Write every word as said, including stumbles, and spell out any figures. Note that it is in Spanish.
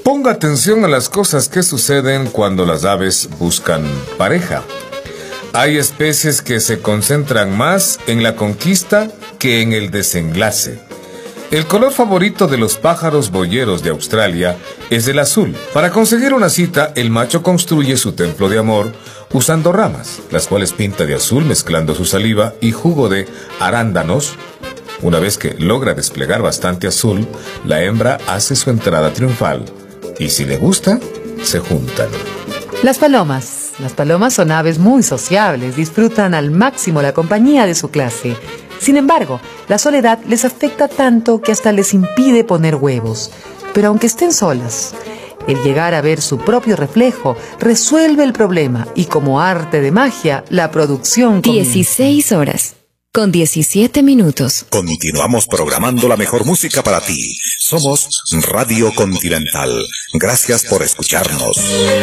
Ponga atención a las cosas que suceden cuando las aves buscan pareja. Hay especies que se concentran más en la conquista que en el desenlace. El color favorito de los pájaros boyeros de Australia es el azul. Para conseguir una cita, el macho construye su templo de amor usando ramas, las cuales pinta de azul mezclando su saliva y jugo de arándanos. Una vez que logra desplegar bastante azul, la hembra hace su entrada triunfal. Y si le gusta, se juntan. Las palomas. Las palomas son aves muy sociables, disfrutan al máximo la compañía de su clase. Sin embargo, la soledad les afecta tanto que hasta les impide poner huevos. Pero aunque estén solas, el llegar a ver su propio reflejo resuelve el problema y como arte de magia, la producción comienza. dieciséis horas, con diecisiete minutos. Continuamos programando la mejor música para ti. Somos Radio Continental. Gracias por escucharnos.